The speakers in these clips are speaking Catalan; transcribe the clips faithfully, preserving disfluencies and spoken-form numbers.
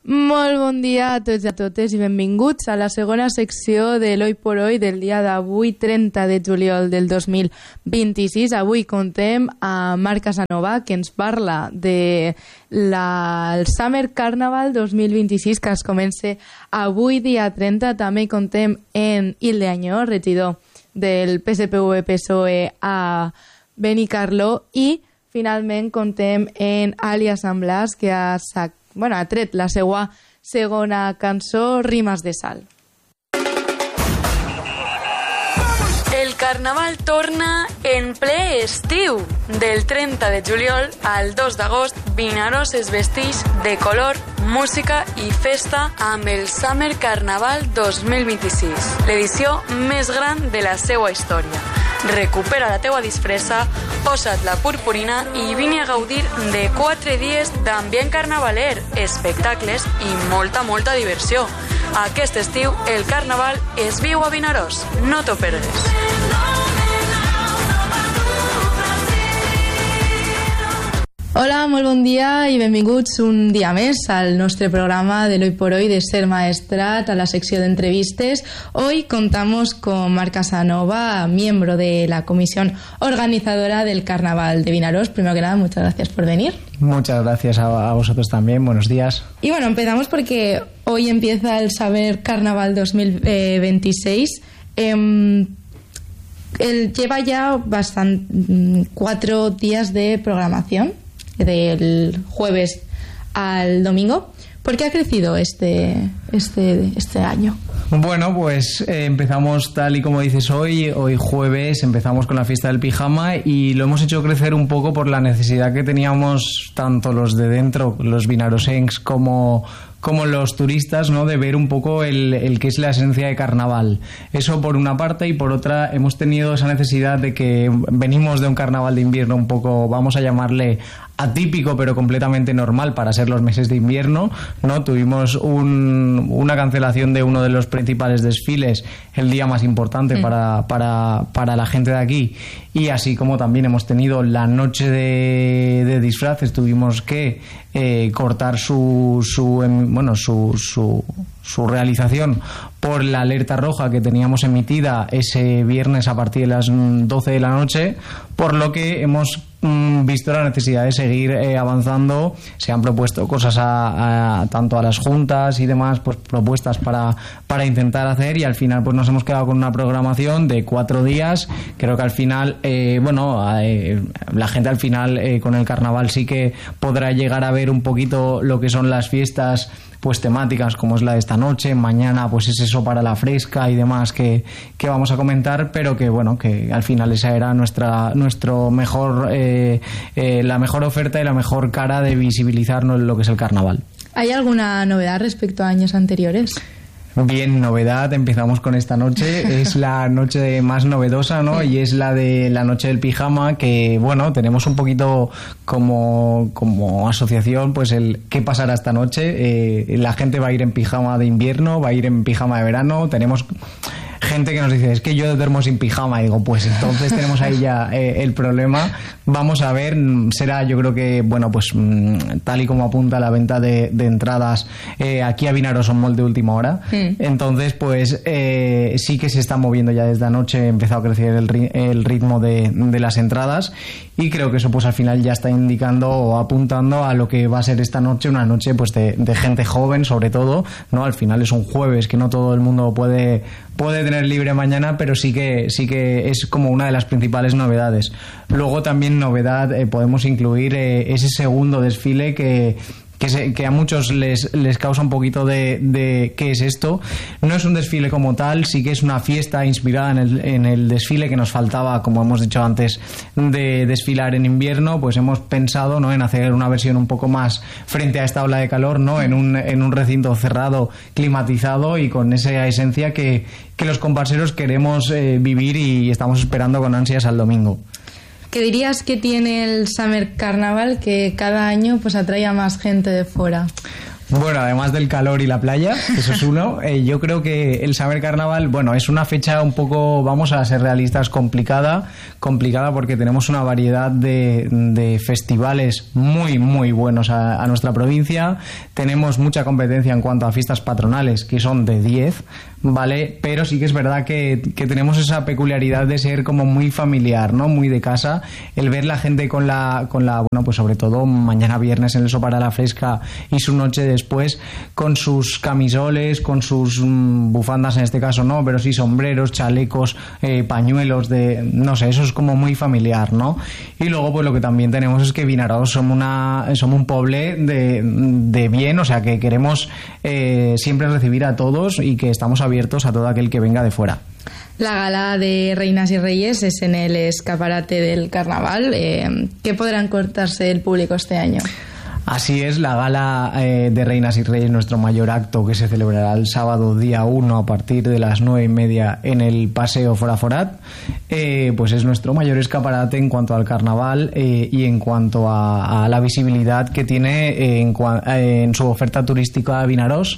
Molt bon dia a tots i a totes i benvinguts a la segona secció de l'Oi por Hoy del dia d'avui, trenta de juliol del dos mil vint-i-sis. Avui contem a Marc Casanova, que ens parla de la, el Summer Carnaval dos mil vint-i-sis, que es comença avui, dia trenta. També contem en Hilde Añó, regidor del P S P V P S O E a Benicarló, i finalment contem en Àlia Sant Blas, que ha sacat Bueno, ha tret la seva segona cançó, Rimes de Sal. El carnaval torna en ple estiu. Del trenta de juliol al dos d'agost, Vinaròs es vesteix de color, música i festa amb el Summer Carnaval dos mil vint-i-sis, l'edició més gran de la seva història. Recupera la teua disfressa, posa't la purpurina i vine a gaudir de quatre dies d'ambient carnavaler, espectacles i molta, molta diversió. Aquest estiu, el carnaval es viu a Vinaròs. No t'ho perdes. Hola, molt bon dia i benvinguts un dia més al nostre programa de l'Hoy por Hoy de Ser Maestrat, a la secció de entrevistas. Hoy contamos con Marc Casanova, miembro de la comisión organizadora del Carnaval de Vinaròs. Primero que nada, muchas gracias por venir. Muchas gracias a, a vosotros también, buenos días. Y bueno, empezamos porque hoy empieza el Summer Carnaval dos mil veintiséis. Eh, él lleva ya bastante, cuatro días de programación, del jueves al domingo. ¿Por qué ha crecido este, este, este año? Bueno, pues eh, empezamos tal y como dices hoy, hoy jueves empezamos con la fiesta del pijama y lo hemos hecho crecer un poco por la necesidad que teníamos tanto los de dentro, los vinarosencs, como... como los turistas, ¿no?, de ver un poco el, el que es la esencia de carnaval. Eso por una parte, y por otra hemos tenido esa necesidad de que venimos de un carnaval de invierno un poco, vamos a llamarle atípico, pero completamente normal para ser los meses de invierno, ¿no? Tuvimos un, una cancelación de uno de los principales desfiles, el día más importante mm. para, para, para la gente de aquí, y así como también hemos tenido la noche de, de disfraces, tuvimos que eh, cortar su, su bueno su, su, su realización por la alerta roja que teníamos emitida ese viernes a partir de las doce de la noche, por lo que hemos mm, visto la necesidad de seguir eh, avanzando. Se han propuesto cosas a, a, tanto a las juntas y demás, pues propuestas para, para intentar hacer, y al final pues nos hemos quedado con una programación de cuatro días. Creo que al final eh, bueno eh, la gente al final eh, con el carnaval sí que podrá llegar a ver un poquito lo que son las fiestas pues temáticas, como es la de esta noche. Mañana pues es eso para la fresca y demás que, que vamos a comentar, pero que bueno, que al final esa era nuestra nuestro mejor eh, eh, la mejor oferta y la mejor cara de visibilizarnos lo que es el carnaval. ¿Hay alguna novedad respecto a años anteriores? Bien, novedad, empezamos con esta noche, es la noche más novedosa, ¿no? Y es la de la noche del pijama, que bueno, tenemos un poquito como, como asociación, pues el qué pasará esta noche. Eh, la gente va a ir en pijama de invierno, va a ir en pijama de verano, tenemos gente que nos dice, es que yo duermo sin pijama, y digo, pues entonces tenemos ahí ya eh, el problema. Vamos a ver, será, yo creo que, bueno, pues tal y como apunta la venta de, de entradas eh, aquí a Vinaròs son molt de última hora, mm. entonces pues eh, sí que se está moviendo ya desde anoche, ha empezado a crecer el, el ritmo de, de las entradas, y creo que eso pues al final ya está indicando o apuntando a lo que va a ser esta noche, una noche pues de, de gente joven sobre todo, ¿no? Al final es un jueves que no todo el mundo puede puede tener libre mañana, pero sí que sí que es como una de las principales novedades. Luego también novedad, eh, podemos incluir eh, ese segundo desfile que Que, se, que a muchos les, les causa un poquito de, de ¿qué es esto? No es un desfile como tal, sí que es una fiesta inspirada en el, en el desfile que nos faltaba, como hemos dicho antes, de desfilar en invierno. Pues hemos pensado, ¿no?, en hacer una versión un poco más frente a esta ola de calor, ¿no?, en un, en un recinto cerrado, climatizado, y con esa esencia que, que los comparseros queremos eh, vivir, y estamos esperando con ansias al domingo. ¿Qué dirías que tiene el Summer Carnaval que cada año pues atrae a más gente de fuera? Bueno, además del calor y la playa, eso es uno, eh, yo creo que el Summer Carnaval, bueno, es una fecha un poco, vamos a ser realistas, complicada, complicada porque tenemos una variedad de, de festivales muy, muy buenos a, a nuestra provincia, tenemos mucha competencia en cuanto a fiestas patronales, que son de diez, ¿vale? Pero sí que es verdad que, que tenemos esa peculiaridad de ser como muy familiar, ¿no? Muy de casa, el ver la gente con la, con la, bueno, pues sobre todo mañana viernes en el Sopar a la Fresca y su noche después con sus camisoles, con sus mm, bufandas en este caso no, pero sí sombreros, chalecos, eh, pañuelos de, no sé, eso es como muy familiar, ¿no? Y luego pues lo que también tenemos es que Vinaròs somos una, somos un poble de, de bien, o sea que queremos eh, siempre recibir a todos y que estamos abiertos a todo aquel que venga de fuera. La gala de Reinas y Reyes es en el escaparate del carnaval. Eh, ¿Qué podrá encontrarse el público este año? Así es, la gala eh, de Reinas y Reyes, nuestro mayor acto, que se celebrará el sábado día uno a partir de las nueve y media en el Paseo Foraforat, eh, pues es nuestro mayor escaparate en cuanto al carnaval eh, y en cuanto a, a la visibilidad que tiene eh, en, eh, en su oferta turística Vinaròs.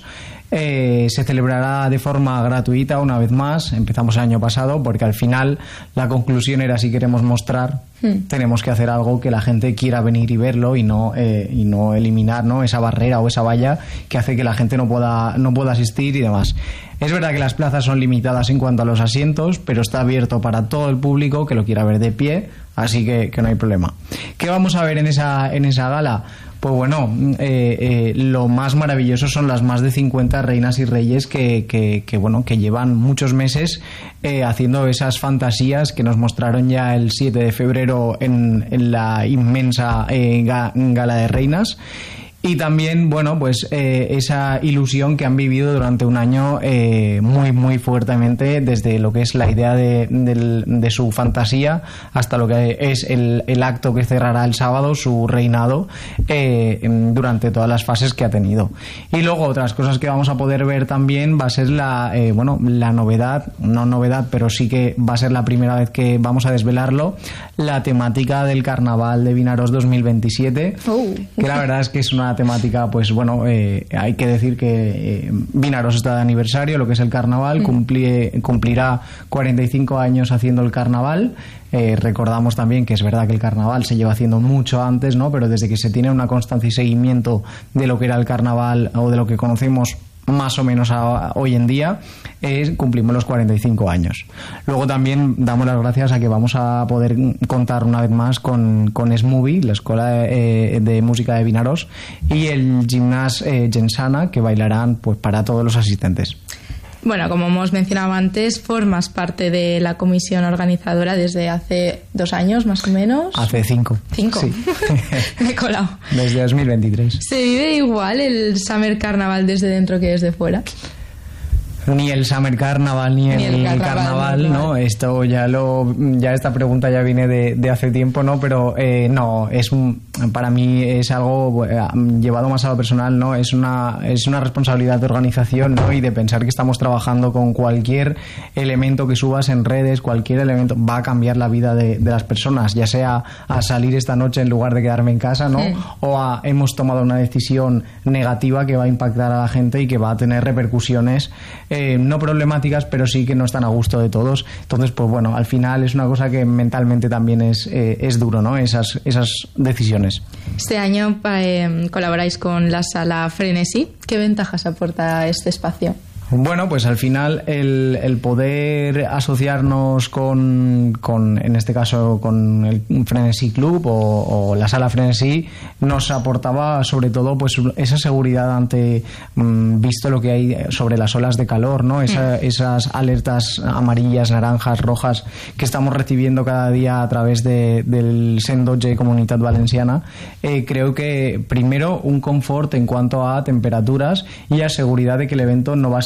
Eh, se celebrará de forma gratuita una vez más. Empezamos el año pasado porque al final la conclusión era, si queremos mostrar, hmm. tenemos que hacer algo que la gente quiera venir y verlo y no eh, y no eliminar, ¿no?, esa barrera o esa valla que hace que la gente no pueda no pueda asistir y demás. Es verdad que las plazas son limitadas en cuanto a los asientos, pero está abierto para todo el público que lo quiera ver de pie, así que, que no hay problema. ¿Qué vamos a ver en esa en esa gala? Pues bueno, eh, eh, lo más maravilloso son las más de cincuenta reinas y reyes que, que, que bueno, que llevan muchos meses eh, haciendo esas fantasías que nos mostraron ya el siete de febrero en, en la inmensa eh, ga, gala de reinas. Y también, bueno, pues eh, esa ilusión que han vivido durante un año eh, muy, muy fuertemente, desde lo que es la idea de, de, de su fantasía hasta lo que es el, el acto que cerrará el sábado, su reinado, eh, durante todas las fases que ha tenido. Y luego otras cosas que vamos a poder ver también va a ser la, eh, bueno, la novedad, no novedad, pero sí que va a ser la primera vez que vamos a desvelarlo, la temática del Carnaval de Vinaròs dos mil veintisiete, oh. que la verdad es que es una temática, pues bueno, eh, hay que decir que eh, Vinaròs está de aniversario, lo que es el carnaval, cumpli, cumplirá cuarenta y cinco años haciendo el carnaval. Eh, recordamos también que es verdad que el carnaval se lleva haciendo mucho antes, ¿no?, pero desde que se tiene una constancia y seguimiento de lo que era el carnaval o de lo que conocemos más o menos a, a hoy en día, eh, cumplimos los cuarenta y cinco años. Luego también damos las gracias a que vamos a poder contar una vez más con, con Smovie, la escuela eh, de música de Vinaròs, y el gimnàs eh, Gensana, que bailarán pues para todos los asistentes. Bueno, como hemos mencionado antes, formas parte de la comisión organizadora desde hace dos años, más o menos. Hace cinco. ¿Cinco? Sí. Me he colado. Desde dos mil veintitrés. ¿Se vive igual el Summer Carnaval desde dentro que desde fuera? Ni el Summer Carnaval ni, ni el, el carnaval, carnaval ¿no? Esto ya lo ya esta pregunta ya viene de, de hace tiempo, ¿no? Pero eh, no, es un, para mí es algo eh, llevado más a lo personal, ¿no? Es una es una responsabilidad de organización, ¿no? Y de pensar que estamos trabajando con cualquier elemento que subas en redes, cualquier elemento va a cambiar la vida de, de las personas, ya sea a salir esta noche en lugar de quedarme en casa, ¿no? Sí. O a hemos tomado una decisión negativa que va a impactar a la gente y que va a tener repercusiones Eh, no problemáticas, pero sí que no están a gusto de todos. Entonces, pues bueno, al final es una cosa que mentalmente también es, eh, es duro, ¿no? Esas, esas decisiones. Este año eh, colaboráis con la sala Frenesí. ¿Qué ventajas aporta este espacio? Bueno, pues al final el, el poder asociarnos con, con, en este caso, con el Frenesí Club o, o la sala Frenesí nos aportaba sobre todo pues esa seguridad ante, mmm, visto lo que hay sobre las olas de calor, ¿no? Esa, esas alertas amarillas, naranjas, rojas que estamos recibiendo cada día a través de, del Sendoge Comunitat Valenciana. Eh, creo que primero un confort en cuanto a temperaturas y a seguridad de que el evento no va a ser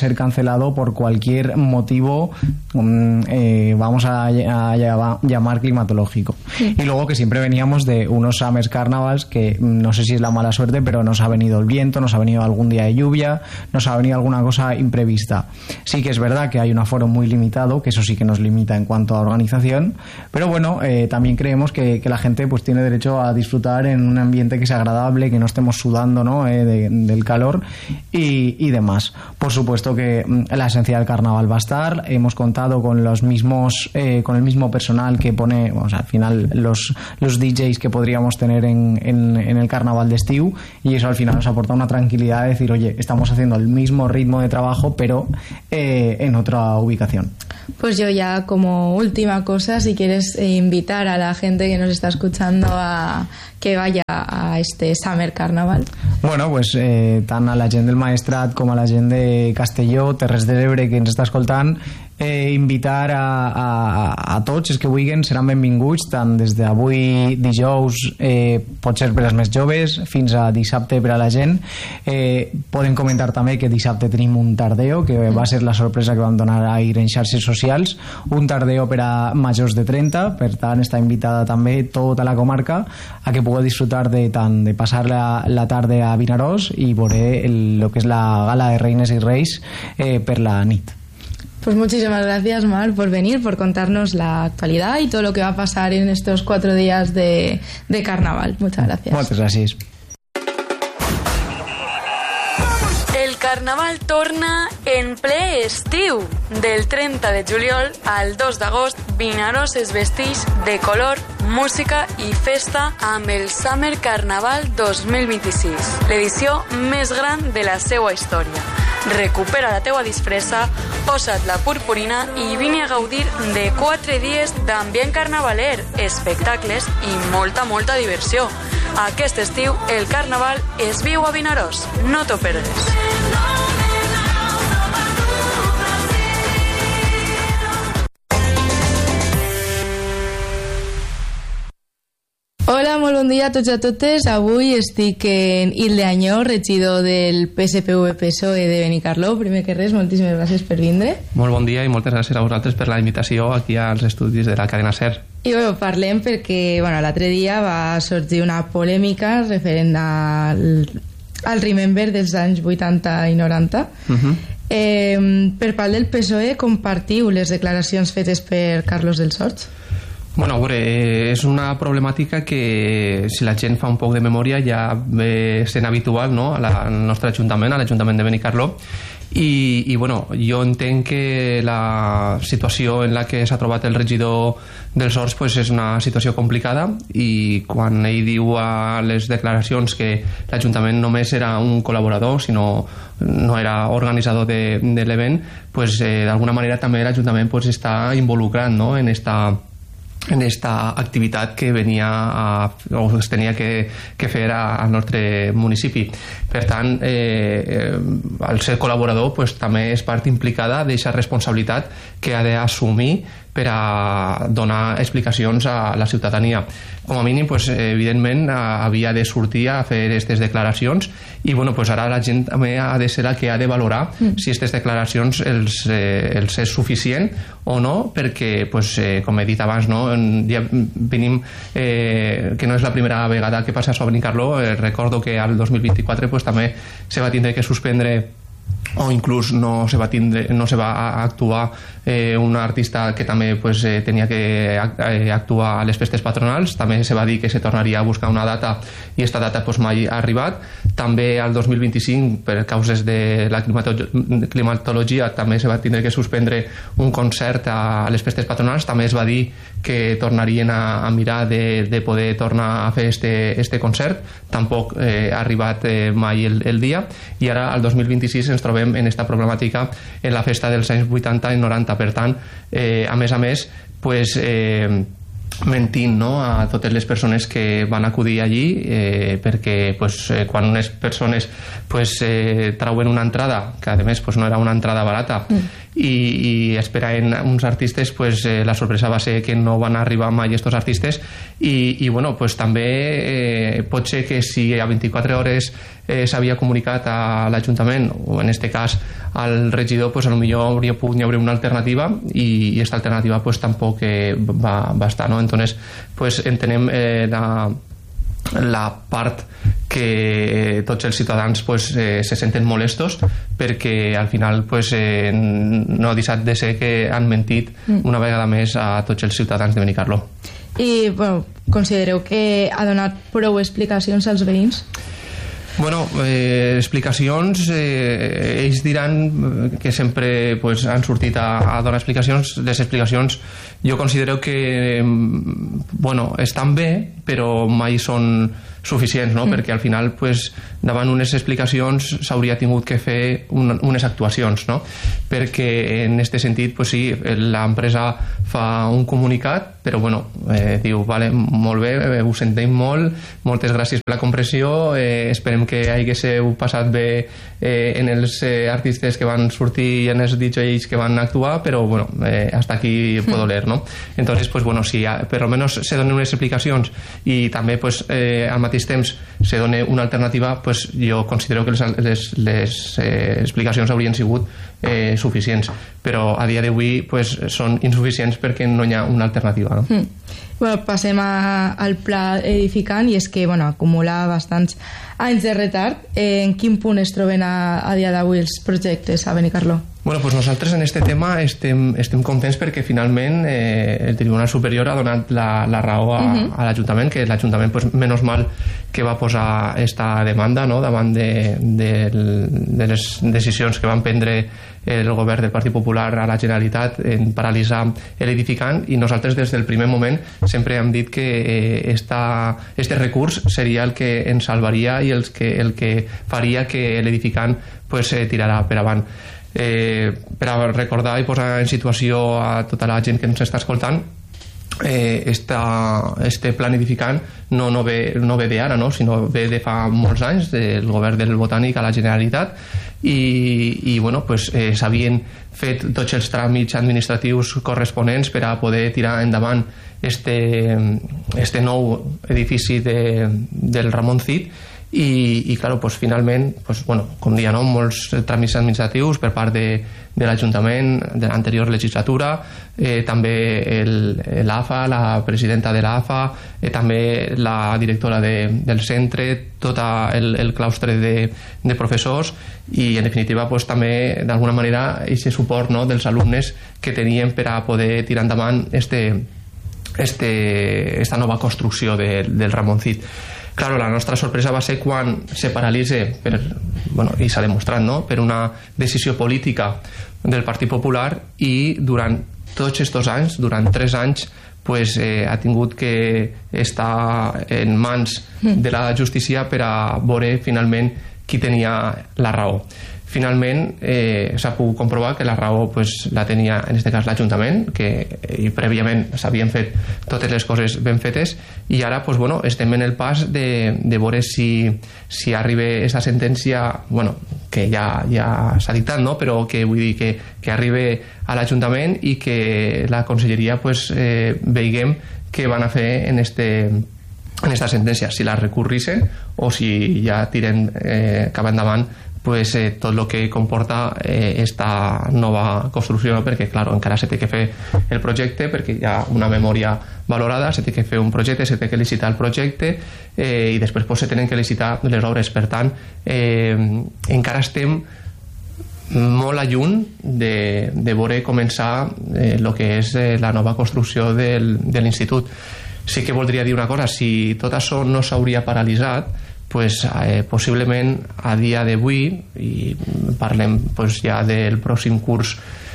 ser cancelado por cualquier motivo, um, eh, vamos a, a, a llamar climatológico. Sí. Y luego que siempre veníamos de unos Summers Carnavals que no sé si es la mala suerte, pero nos ha venido el viento, nos ha venido algún día de lluvia, nos ha venido alguna cosa imprevista. Sí que es verdad que hay un aforo muy limitado, que eso sí que nos limita en cuanto a organización, pero bueno, eh, también creemos que, que la gente pues tiene derecho a disfrutar en un ambiente que sea agradable, que no estemos sudando, ¿no? eh, de, del calor y, y demás. Por supuesto que la esencia del carnaval va a estar, hemos contado con los mismos eh, con el mismo personal que pone, o sea, al final los, los D Js que podríamos tener en, en, en el carnaval de Estiu, y eso al final nos aporta una tranquilidad de decir, oye, estamos haciendo el mismo ritmo de trabajo pero eh, en otra ubicación. Pues yo ya como última cosa, si quieres eh, invitar a la gente que nos está escuchando a que vaya a este Summer Carnaval. Bueno, pues eh, tant a la gent del Maestrat com a la gent de Castelló, Terres de l'Ebre, que ens està escoltant, eh, invitar a, a, a tots els que vulguin, seran benvinguts tant des d'avui dijous, eh, pot ser per als més joves, fins a dissabte per a la gent. Eh, poden comentar també que dissabte tenim un tardeo, que va ser la sorpresa que vam donar ahir en xarxes socials, un tardeo per a majors de trenta, per tant està invitada també tota la comarca a que pugueu disfrutar de tant de passar la, la tarda a Vinaròs i veure el, lo que és la gala de Reines i Reis eh, per la nit. Pues muchísimas gracias, Mar, por venir, por contarnos la actualidad y todo lo que va a pasar en estos cuatro días de, de carnaval. Muchas gracias. Muchas gracias. El carnaval torna en ple estiu. Del trenta de juliol al dos d'agost, Vinaròs es vesteix de color, música i festa amb el Summer Carnaval dos mil vint-i-sis, l'edició més gran de la seva història. Recupera la teua disfressa, posa't la purpurina i vine a gaudir de quatre dies d'ambient carnavaler, espectacles i molta, molta diversió. Aquest estiu el carnaval es viu a Vinaròs. No t'ho perdes. Hola, molt bon dia a tots i a totes. Avui estic en Hilde Añó, regidor del P S P V P S O E de Benicarló. Primer que res, moltíssimes gràcies per vindre. Molt bon dia i moltes gràcies a vosaltres per la invitació aquí als estudis de la cadena SER. I bueno, parlem perquè bueno, l'altre dia va sorgir una polèmica referent al, al Remember dels anys vuitanta i noranta. Uh-huh. eh, per part del P S O E, compartiu les declaracions fetes per Carlos del Sords? Bueno, a veure, és una problemàtica que si la gent fa un poc de memòria ja ve sent habitual, no?, a la, al nostre ajuntament, a l'Ajuntament de Benicarló, i, i bueno, jo entenc que la situació en la que s'ha trobat el regidor dels Horts pues, és una situació complicada, i quan ell diu a les declaracions que l'Ajuntament només era un col·laborador, sinó no era organitzador de, de l'event, pues, eh, d'alguna manera també l'Ajuntament pues, està involucrat, no?, en esta en esta activitat que venia a, o es tenia que, que fer a, al nostre municipi. Per tant, eh, eh, al ser col·laborador pues, també és part implicada d'aquesta responsabilitat que ha d'assumir per a donar explicacions a la ciutadania. Com a mínim, pues, evidentment, havia de sortir a fer aquestes declaracions i bueno, pues ara la gent també ha de ser la que ha de valorar mm. si aquestes declaracions els, eh, els és suficient o no, perquè, pues, eh, com he dit abans, no, ja venim, eh, que no és la primera vegada que passa això a Benicarló. Eh, recordo que al dos mil vint-i-quatre pues, també se va tindre que suspendre o inclús no se va, tindre, no se va actuar eh, un artista que també pues, eh, tenia que actuar a les festes patronals. També se va dir que se tornaria a buscar una data i aquesta data pues, mai ha arribat. També al dos mil vint-i-cinc, per causes de la climatologia, també se va tindre que suspendre un concert a les festes patronals. També es va dir que tornarien a, a mirar de, de poder tornar a fer este, este concert. Tampoc eh, ha arribat eh, mai el, el dia, i ara al dos mil vint-i-sis ens trobem en esta problemàtica en la festa dels anys vuitanta i noranta. Per tant, eh, a més a més, pues, eh, mentint, no?, a totes les persones que van acudir allí, eh, perquè pues, eh, quan unes persones pues, eh, trauen una entrada, que a més pues, no era una entrada barata, mm. i, i esperaven uns artistes, pues, eh, la sorpresa va ser que no van arribar mai estos artistes, i, i bueno, pues, també eh, pot ser que si a vint-i-quatre hores eh, s'havia comunicat a l'Ajuntament, o en este cas al regidor, pues a lo millor hauria pogut haver una alternativa i, i esta alternativa pues tampoc eh, va, va estar, ¿no? Entonces pues entenem eh, la la part que tots els ciutadans pues, eh, se senten molestos perquè al final pues, eh, no ha deixat de ser que han mentit una vegada més a tots els ciutadans de Benicarló. I bueno, considereu que ha donat prou explicacions als veïns? Bueno, eh, explicacions, eh, ells diran que sempre pues, han sortit a, a donar explicacions. Les explicacions jo considero que bueno, estan bé, però mai són suficients, no? Mm. Perquè al final pues, davant unes explicacions s'hauria tingut que fer un, unes actuacions, no? Perquè en aquest sentit pues, sí, l'empresa fa un comunicat, però bueno, eh, diu, vale, molt bé, eh, ho sentim molt, moltes gràcies per la compressió, eh, esperem que haguéssiu passat bé eh, en els eh, artistes que van sortir i en els D Js que van actuar, però bueno, eh, hasta aquí puedo leer, ¿no? Entonces, pues bueno, si per almenys se donen unes explicacions i també pues, eh, al mateix temps se dona una alternativa, pues jo considero que les, les, les eh, explicacions haurien sigut eh, suficients, però a dia d'avui pues, són insuficients perquè no hi ha una alternativa, no? Mm. Bueno, passem a, al pla edificant, i és que bueno, acumula bastants anys de retard. Eh, en quin punt es troben a, a dia d'avui els projectes a Benicarló? Bueno, pues nosaltres en este tema estem, estem contents perquè finalment eh, el Tribunal Superior ha donat la, la raó a, uh-huh. a l'Ajuntament, que l'Ajuntament, pues, menys mal que va posar esta demanda, no?, davant de, de, de les decisions que van prendre el govern del Partit Popular a la Generalitat en paralitzar l'edificant, i nosaltres des del primer moment sempre hem dit que eh, esta, este recurs seria el que ens salvaria i el que, el que faria que l'edificant pues, eh, tirarà per avant. Eh, per a recordar i posar en situació a tota la gent que ens està escoltant, eh, esta, este plan edificant no, no ve, no ve d'ara, no? Sinó ve de fa molts anys del govern del Botànic a la Generalitat, i, i bueno, pues, eh, s'havien fet tots els tràmits administratius corresponents per a poder tirar endavant este, este nou edifici de, del Ramon Cid. I, i claro, pues, finalment pues, bueno, com deia, no? Molts tràmits administratius per part de, de l'Ajuntament de l'anterior legislatura, eh, també l'A F A, la presidenta de l'A F A, eh, també la directora de, del centre, tot el, el claustre de, de professors, i en definitiva pues, també d'alguna manera aquest suport, no?, dels alumnes que tenien per a poder tirar endavant este, este, esta nova construcció de, del Ramon Cid. Claro, la nostra sorpresa va ser quan se paralitza, per, bueno, i s'ha demostrat, no?, per una decisió política del Partit Popular, i durant tots aquests anys, durant tres anys, pues, eh, ha tingut que estar en mans de la justícia per a veure finalment qui tenia la raó. Finalment eh, s'ha pogut comprovar que la raó pues, la tenia en aquest cas l'Ajuntament, que i prèviament s'havien fet totes les coses ben fetes, i ara pues, bueno, estem en el pas de, de veure si, si arriba aquesta sentència, bueno, que ja, ja s'ha dictat, no? Però que vull dir que, que arriba a l'Ajuntament i que la Conselleria pues, eh, veiguem què van a fer en este en esta sentència, si la recurrissen o si ja tiren eh, cap endavant pues, eh, tot el que comporta eh, esta nova construcció, no? Perquè claro, encara se té que fer el projecte, perquè hi ha una memòria valorada, se té que fer un projecte, se té que licitar el projecte, eh, i després pues, se tenen que licitar les obres. Per tant, eh, encara estem molt lluny de, de veure començar eh, el que és eh, la nova construcció del, de l'institut. Sí que voldria dir una cosa: si tot això no s'hauria paralitzat, pues, eh, possiblement a dia d'avui, i parlem pues, ja del pròxim curs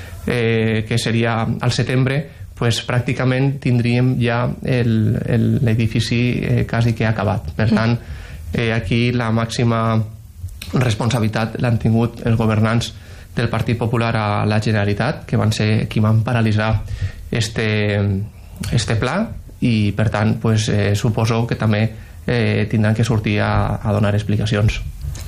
eh, que seria al setembre, pues, pràcticament tindríem ja l'edifici eh, quasi que acabat. Per tant, eh, aquí la màxima responsabilitat l'han tingut els governants del Partit Popular a la Generalitat, que van ser qui van paralitzar este, este pla, i per tant pues, eh, suposo que també eh, tindran que sortir a, a donar explicacions.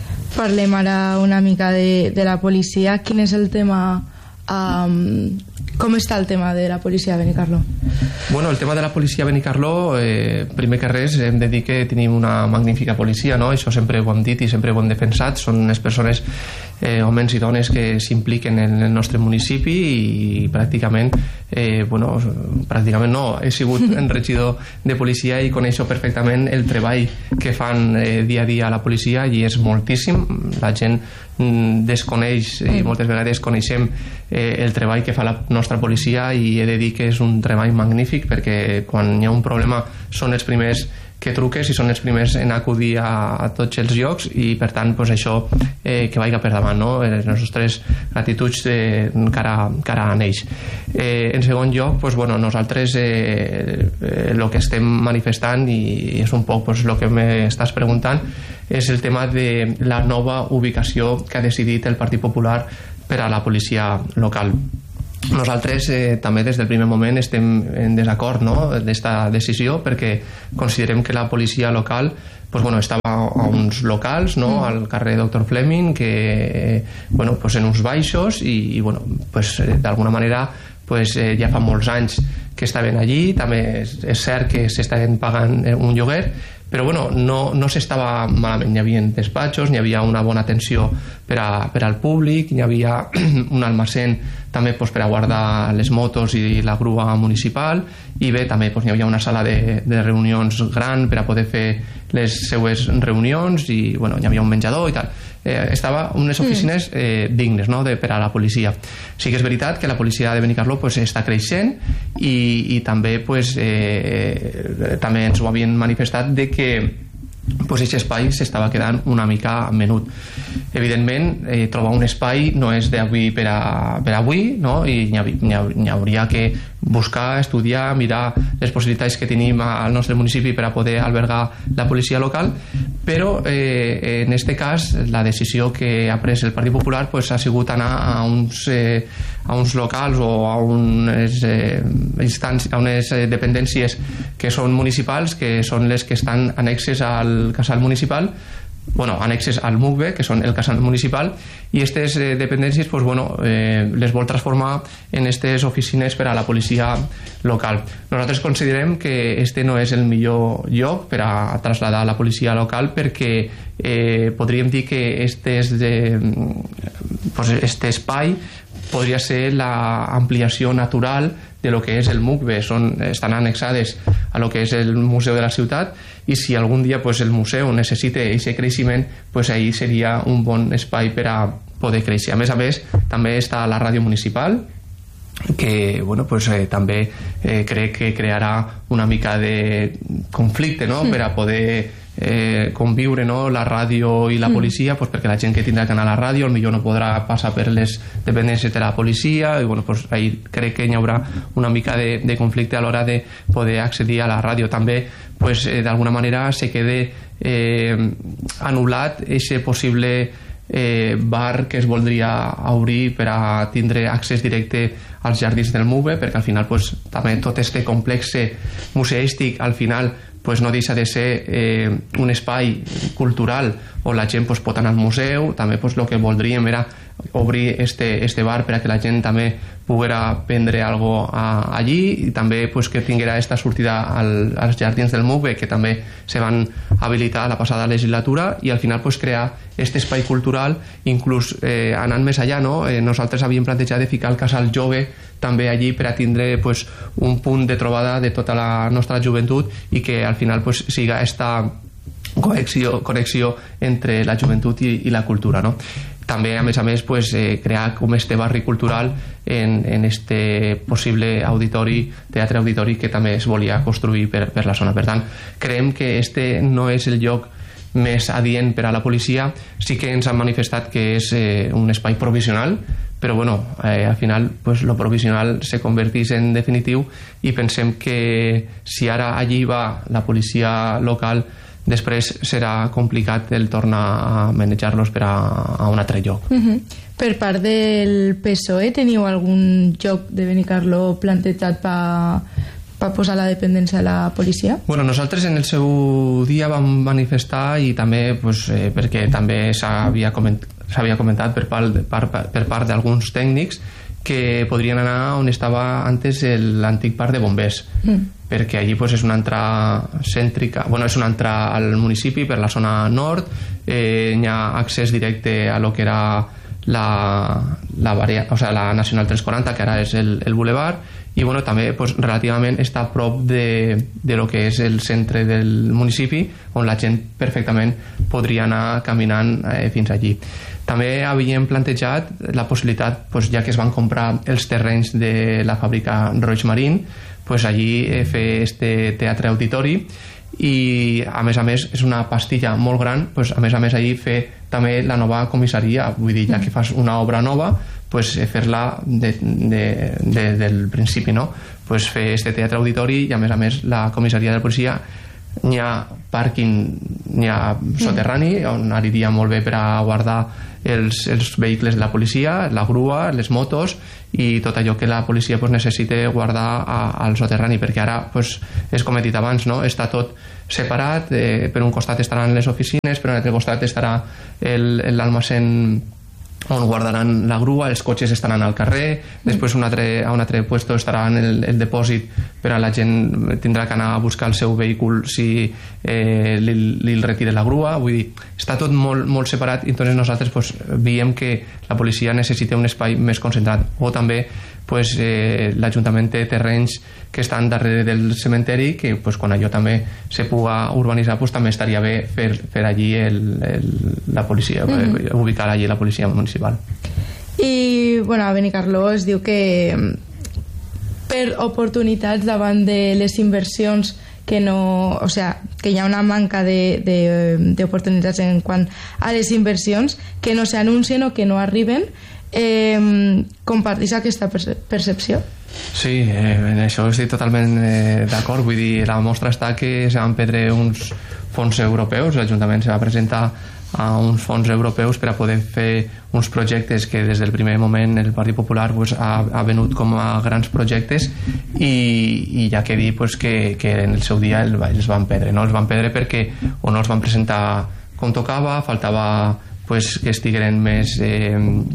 Parlem ara una mica de, de la policia. Quin és el tema um, Com està el tema de la policia de Benicarló? Bueno, el tema de la policia de Benicarló, eh, primer que res hem de dir que tenim una magnífica policia, no? Això sempre ho hem dit i sempre ho hem defensat. Són unes persones, eh, homes i dones, que s'impliquen en el nostre municipi i pràcticament, eh, bueno, pràcticament no, he sigut en regidor de policia i coneixo perfectament el treball que fan eh, dia a dia a la policia, i és moltíssim. La gent mm, desconeix i moltes vegades coneixem eh, el treball que fa la nostra policia, i he de dir que és un treball magnífic, perquè quan hi ha un problema són els primers que truques i són els primers en acudir a, a tots els llocs, i per tant pues, això eh, que vaiga per davant, no? Les nostres gratituds eh, cara, cara a ells. Eh, en segon lloc, pues, bueno, nosaltres el eh, eh, que estem manifestant, i és un poc pues, el que m'estàs preguntant, és el tema de la nova ubicació que ha decidit el Partit Popular per a la policia local. Nosaltres eh, també des del primer moment estem en desacord, no?, d'esta decisió, perquè considerem que la policia local pues, bueno, estava a uns locals, no?, al carrer Doctor Fleming, que eh, bueno, pues, en uns baixos, i, i bueno, pues, eh, d'alguna manera pues, eh, ja fa molts anys que estaven allí. També és, és cert que s'estaven pagant un lloguer, però bueno, no, no s'estava malament. Hi havia despatxos, hi havia una bona atenció per, a, per al públic, hi havia un almacén també pues, per a guardar les motos i la grua municipal, i bé, també pues, hi havia una sala de, de reunions gran per a poder fer les seues reunions, i bueno, hi havia un menjador i tal. Eh, estava unes oficines eh, dignes, no?, de, per a la policia. Sí que és veritat que la policia de Benicarló pues, està creixent, i, i també pues, eh, també ens ho havien manifestat de que pues, aquest espai s'estava quedant una mica menut. Evidentment, eh, trobar un espai no és d'avui per a, per avui, no? I n'hi ha, ha, hauria que buscar, estudiar, mirar les possibilitats que tenim al nostre municipi per a poder albergar la policia local, però eh, en este cas la decisió que ha pres el Partit Popular pues, ha sigut anar a uns, eh, a uns locals o a unes, eh, instàncies, a unes dependències que són municipals, que són les que estan annexes al casal municipal, bueno, annexes al M U C B, que són el casal municipal, i aquestes eh, dependències pues, bueno, eh, les vol transformar en aquestes oficines per a la policia local. Nosaltres considerem que este no és el millor lloc per a traslladar la policia local, perquè eh, podríem dir que estes de, pues, este espai podria ser l'ampliació natural de lo que és el M U C B. Són, estan annexades a lo que és el Museu de la Ciutat, i si algun dia pues, el museu necessita aquest creixement, pues, ahí seria un bon espai per a poder créixer. A més a més, també està la ràdio municipal, que bueno, pues, eh, també eh, crec que crearà una mica de conflicte, no?, per a poder eh, conviure, no?, la ràdio i la policia, pues, perquè la gent que tindrà que anar a la ràdio potser no podrà passar per les dependències de la policia, i bueno, pues, ahí crec que hi haurà una mica de, de conflicte a l'hora de poder accedir a la ràdio. També pues, eh, d'alguna manera se quede eh, anul·lat aquest possible eh, bar que es voldria obrir per a tindre accés directe als jardins del M U B, perquè al final pues, també tot este complex museístic al final pues, no deixa de ser eh, un espai cultural on la gent pues, pot anar al museu. També pues, el que voldríem era obrir este, este bar per a que la gent també poguera prendre algo a, allí, i també pues, que tinguera esta sortida al, als jardins del M U B, que també se van habilitar la passada legislatura, i al final pues, crear este espai cultural, inclús eh, anant més allà, no? Eh, nosaltres havíem plantejat de ficar el casal jove també allí per a tindre pues, un punt de trobada de tota la nostra joventut, i que al final pues, siga esta connexió, connexió entre la joventut i, i la cultura, no? També, a més a més, pues, eh, crear com este barri cultural en, en este possible auditori, teatre auditori que també es volia construir per, per la zona. Per tant, creiem que este no és el lloc més adient per a la policia. Sí que ens han manifestat que és eh, un espai provisional, però bueno, eh, al final pues, lo provisional se converteix en definitiu, i pensem que si ara allí va la policia local, després serà complicat el tornar a manejar-los per a, a un altre lloc. Uh-huh. Per part del P S O E, teniu algun lloc de Benicarló plantejat per pa posar la dependència de la policia? Bueno, nosaltres en el seu dia vam manifestar, i també pues, eh, perquè també s'havia comentat, comentat per part, per, per part d'alguns tècnics, que podrien anar on estava antes l'antic parc de bombers, mm. perquè allí pues, és una entrada cèntrica, bueno, és una entrada al municipi per la zona nord, eh, hi ha accés directe a lo que era la, la, varia, o sea, la Nacional tres quaranta, que ara és el, el Boulevard, i bueno, també pues, relativament està a prop de, de lo que és el centre del municipi, on la gent perfectament podria anar caminant eh, fins allí. També havíem plantejat la possibilitat, pues, ja que es van comprar els terrenys de la fàbrica Roig Marín, pues, allí eh, fer este teatre auditori, i a més a més és una pastilla molt gran, pues, a més a més allí fer també la nova comissaria, vull dir, ja que fas una obra nova, pues, fer-la de, de, de, del principi, no? Pues, fer este teatre auditori i a més a més la comissaria de la policia n'hi ha pàrquing, n'hi ha soterrani on aniria molt bé per a guardar els, els vehicles de la policia, la grua, les motos i tot allò que la policia pues, necessita guardar a, al soterrani, perquè ara pues, és com he dit abans, no? Està tot separat, eh, per un costat estaran les oficines, per un altre costat estarà l'almacén on guardaran la grua, els cotxes estaran al carrer, després un altre, a un altre puesto estarà el, el depòsit per a la gent tindrà que anar a buscar el seu vehícul si eh, li, li retira la grua, vull dir, està tot molt, molt separat i entonces nosaltres pues, veiem que la policia necessita un espai més concentrat, o també pues, eh, l'Ajuntament té terrenys que estan darrere del cementeri que pues, quan allò també se puga urbanitzar pues, també estaria bé fer, fer allí el, el, la policia, mm-hmm. ubicar allí la policia municipal. I bueno, a Benicarló es diu que per oportunitats davant de les inversions que no, o sea, que hi ha una manca de, de, de oportunitats en quant a les inversions que no s'anuncien o que no arriben. Eh, compartís aquesta perce- percepció? Sí, eh, en això estic totalment eh, d'acord, vull dir, la mostra està que se van perdre uns fons europeus, l'Ajuntament se va presentar a uns fons europeus per a poder fer uns projectes que des del primer moment el Partit Popular pues, ha, ha venut com a grans projectes i, i ja que dir pues, que, que en el seu dia el, els van perdre, no? Els van perdre perquè o no els van presentar com tocava, faltava pues, que estigueren més, eh,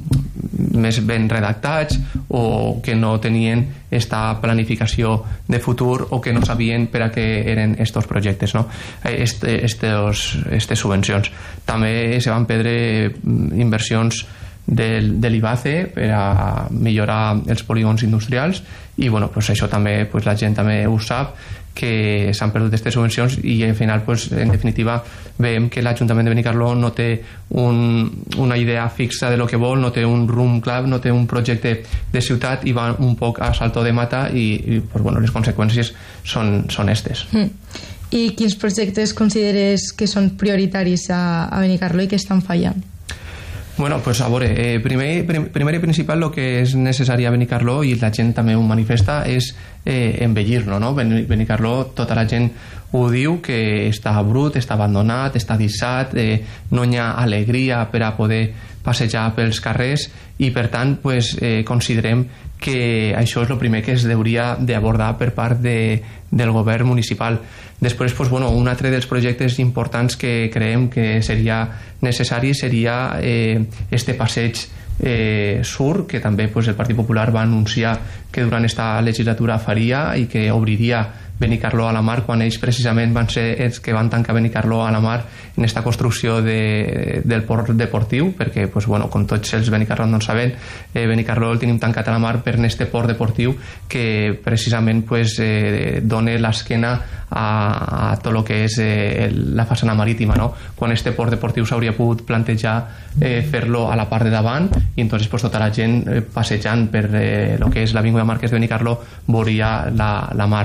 més ben redactats o que no tenien esta planificació de futur o que no sabien per a què eren estos projectes, no? Este, estes, estes subvencions. També se van perdre inversions del, de l'IBACE per a millorar els polígons industrials i bueno, pues això també pues, la gent també ho sap que s'han perdut aquestes subvencions i al final pues, en definitiva veiem que l'Ajuntament de Benicarló no té un, una idea fixa de lo que vol, no té un rumb clar, no té un projecte de ciutat i va un poc a salto de mata i, i pues, bueno, les conseqüències són, són estes. Mm. I quins projectes consideres que són prioritaris a, a Benicarló i que estan fallant? Bueno, pues a veure, eh, primer, prim, primer i principal el que és necessari a Benicarló i la gent també ho manifesta és eh, embellir-lo, no? Benicarló, tota la gent ho diu que està brut, està abandonat, està dissat, eh, no hi ha alegria per a poder passejar pels carrers i per tant pues, eh, considerem que això és el primer que es hauria d'abordar per part de, del govern municipal. Després, pues, bueno, un altre dels projectes importants que creiem que seria necessari seria eh, este passeig eh, sur, que també pues, el Partit Popular va anunciar que durant esta legislatura faria i que obriria Benicarló a la mar, quan ells precisament van ser els que van tancar Benicarló a la mar en esta construcció de, del port deportiu, perquè, pues, bueno, com tots els benicarlons saben, eh, Benicarló el tenim tancat a la mar per este port deportiu que precisament pues, eh, dona l'esquena a, a tot el que és eh, la façana marítima, no? Quan este port deportiu s'hauria pogut plantejar eh, fer-lo a la part de davant i entonces pues, tota la gent eh, passejant per eh, el que és l'Avinguda Marquès de Benicarló veuria la, la mar.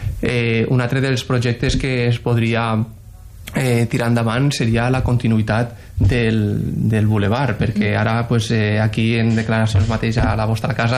Eh, un altre dels projectes que es podria eh, tirar endavant seria la continuïtat del, del boulevard, perquè ara pues, eh, aquí en declaracions mateix a la vostra casa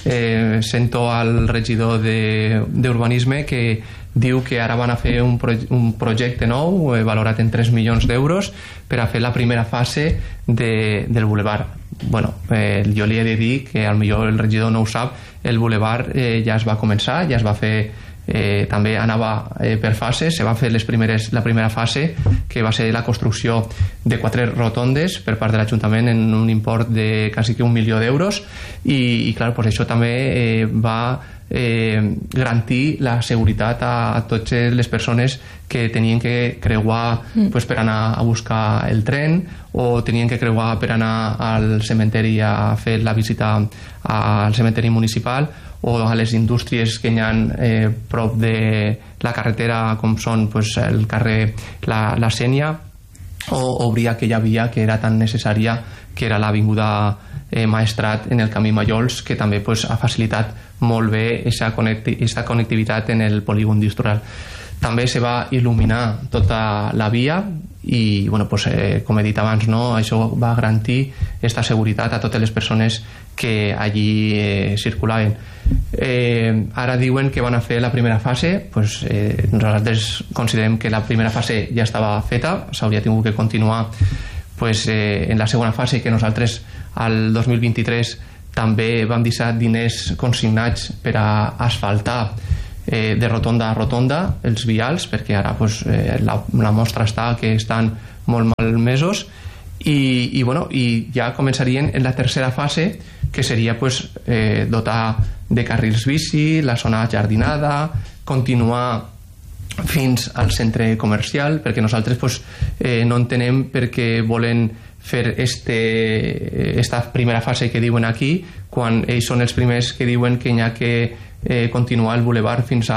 eh, sento al regidor d'urbanisme que diu que ara van a fer un, pro un projecte nou eh, valorat en tres milions d'euros per a fer la primera fase de, del boulevard. Bueno, eh, jo li he de dir que al millor el regidor no ho sap, el boulevard eh, ja es va començar, ja es va fer eh, també anava eh, per fases. Se va fer les primeres, la primera fase, que va ser la construcció de quatre rotondes per part de l'Ajuntament en un import de quasi que un milió d'euros i, i clar, pues això també eh, va eh, garantir la seguretat a, a totes les persones que tenien que creuar mm. pues, per anar a buscar el tren o tenien que creuar per anar al cementeri a fer la visita al cementeri municipal o a les indústries que hi ha eh, prop de la carretera com són pues, el carrer La, la Sénia o obrir aquella via que era tan necessària que era l'avinguda eh, Maestrat en el camí Mallols, que també pues, ha facilitat molt bé aquesta connecti connectivitat en el polígon industrial. També se va il·luminar tota la via i, bueno, pues, eh, com he dit abans, no? Això va garantir aquesta seguretat a totes les persones que allí eh, circulaven. Eh, ara diuen que van a fer la primera fase, pues, eh, nosaltres considerem que la primera fase ja estava feta, s'hauria tingut que continuar pues, eh, en la segona fase, que nosaltres al dos mil vint-i-tres també vam deixar diners consignats per a asfaltar eh, de rotonda a rotonda els vials, perquè ara pues, eh, la, la mostra està que estan molt malmesos i, i, bueno, i ja començarien en la tercera fase, que seria pues, eh, dotar de carrils bici, la zona jardinada, continuar fins al centre comercial, perquè nosaltres pues, eh, no entenem per què volen fer este, esta primera fase que diuen aquí, quan ells són els primers que diuen que hi ha que eh, continuar el boulevard fins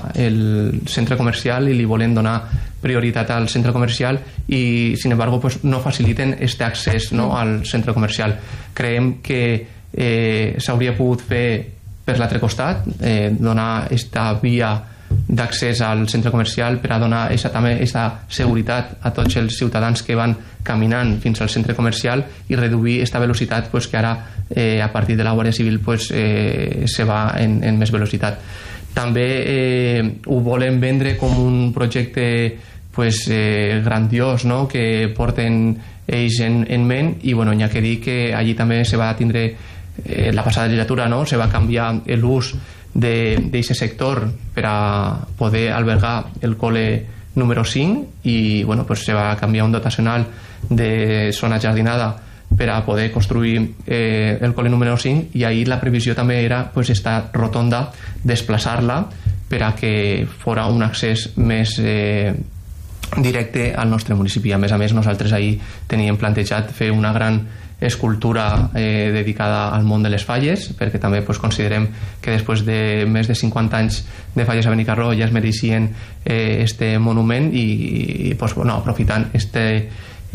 al centre comercial i li volen donar prioritat al centre comercial i, sin embargo, pues, no faciliten este accés, no, al centre comercial. Creiem que eh, s'hauria pogut fer per l'altre costat, eh, donar esta via d'accés al centre comercial per a donar esa, també aquesta seguretat a tots els ciutadans que van caminant fins al centre comercial i reduir aquesta velocitat pues, que ara eh, a partir de la Guàrdia Civil pues, eh, se va en, en més velocitat. També eh, ho volen vendre com un projecte pues, eh, grandiós, no? Que porten ells en, en ment i bueno, hi ha que dir que allí també se va tindre eh, la passada legislatura, no? Se va canviar l'ús d'aquest sector per a poder albergar el col·le número cinc i bueno, pues se va canviar un dotacional de zona jardinada per a poder construir eh, el col·le número cinc i ahir la previsió també era pues, esta rotonda desplaçar-la per a que fora un accés més eh, directe al nostre municipi. A més a més nosaltres ahir teníem plantejat fer una gran escultura eh, dedicada al món de les falles, perquè també pues, considerem que després de més de cinquanta anys de falles a Benicarló ja es mereixien eh, este monument i, i pues, bueno, aprofitant este,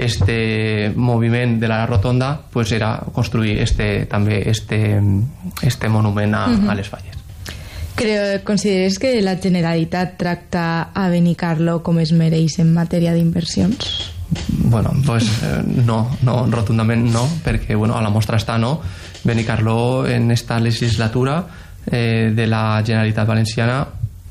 este moviment de la rotonda pues, era construir este, també este, este monument a, uh-huh. a les falles. Creo, ¿consideres que la Generalitat tracta a Benicarló com es mereix en matèria d'inversions? Bueno, pues eh, no, no, rotundament no, perquè bueno, a la mostra està, no? Benicarló en esta legislatura eh, de la Generalitat Valenciana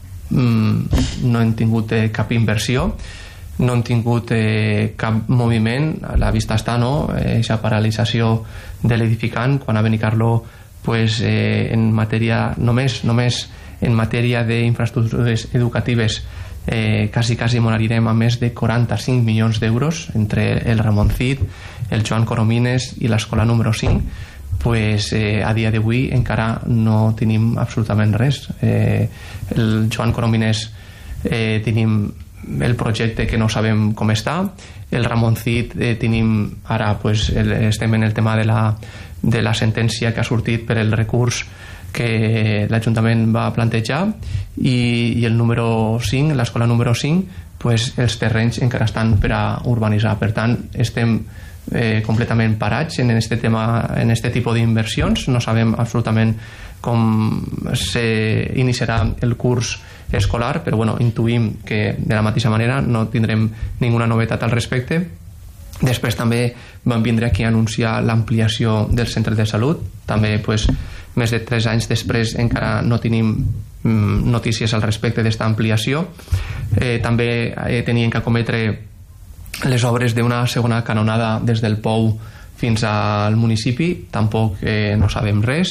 mmm, no hem tingut eh, cap inversió, no hem tingut eh, cap moviment, a la vista està, no? Eixa paralització de l'edificant, quan a Benicarló pues, eh, en matèria, només, només en matèria d'infraestructures educatives Eh, quasi, quasi morirem a més de quaranta-cinc milions d'euros entre el Ramon Cid, el Joan Coromines i l'escola número cinc pues, eh, a dia d'avui encara no tenim absolutament res. Eh, el Joan Coromines eh, tenim el projecte que no sabem com està, el Ramon Cid eh, tenim ara pues, el, estem en el tema de la, de la sentència que ha sortit per el recurs que l'Ajuntament va plantejar i, i el número cinc, l'escola número cinc pues, els terrenys encara estan per a urbanitzar, per tant estem eh, completament parats en este tema, en este tipus d'inversions, no sabem absolutament com s'iniciarà el curs escolar, però bueno, intuïm que de la mateixa manera no tindrem ninguna novetat al respecte. Després també van vindre aquí a anunciar l'ampliació del centre de salut, també pues, més de tres anys després encara no tenim mm, notícies al respecte d'esta ampliació. Eh, també eh, tenien que acometre les obres d'una segona canonada des del Pou fins al municipi, tampoc eh, no sabem res.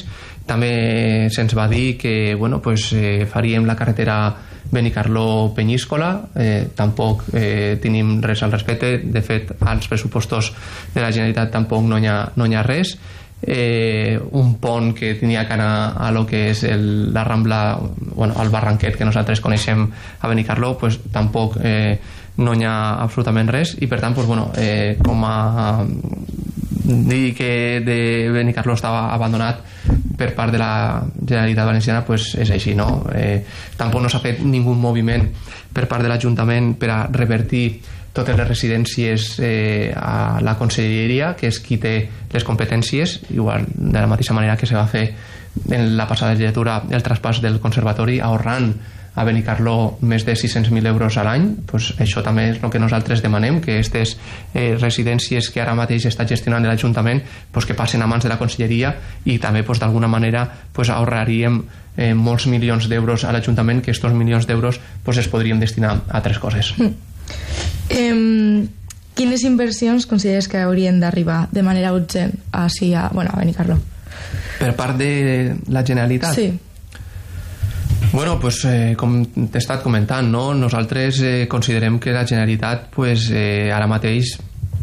també se'ns va dir que bueno, pues, eh, faríem la carretera Benicarló-Penyíscola, eh, tampoc eh, tenim res al respecte. De fet, als pressupostos de la Generalitat tampoc no hi ha, no hi ha res. Eh, un pont que tenia que anar a lo que és el, la Rambla, bueno, el Barranquet que nosaltres coneixem a Benicarló, pues, tampoc eh, no hi ha absolutament res, i per tant pues, bueno, eh, com a dir que de Benicarló estava abandonat per part de la Generalitat Valenciana, pues és així, no? Eh, tampoc no s'ha fet ningú moviment per part de l'Ajuntament per a revertir totes les residències eh, a la Conselleria, que és qui té les competències, igual de la mateixa manera que se va fer en la passada legislatura el traspàs del conservatori, ahorrant a Benicarló més de sis-cents mil euros a l'any. Pues això també és el que nosaltres demanem, que aquestes eh, residències que ara mateix està gestionant l'Ajuntament pues que passen a mans de la Conselleria, i també pues, d'alguna manera pues, ahorraríem eh, molts milions d'euros a l'Ajuntament, que aquests milions d'euros pues, es podrien destinar a altres coses. Mm. Eh, quines inversions consideres que haurien d'arribar de manera urgent així a, bueno, a Benicarló? Per part de la Generalitat? Sí. Bueno, pues, eh, com t'he estat comentant, no? Nosaltres eh, considerem que la Generalitat pues, eh, ara mateix